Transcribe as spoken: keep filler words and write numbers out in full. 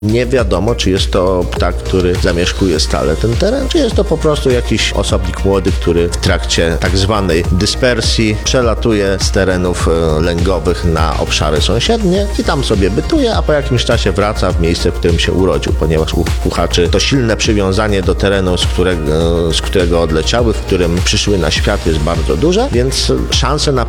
Nie wiadomo, czy jest to ptak, który zamieszkuje stale ten teren, czy jest to po prostu jakiś osobnik młody, który w trakcie tak zwanej dyspersji przelatuje z terenów e, lęgowych na obszary sąsiednie i tam sobie bytuje, a po jakimś czasie wraca w miejsce, w którym się urodził, ponieważ u puchaczy to silne przywiązanie do terenu, z którego, z którego odleciały, w którym przyszły na świat, jest bardzo duże, więc szanse na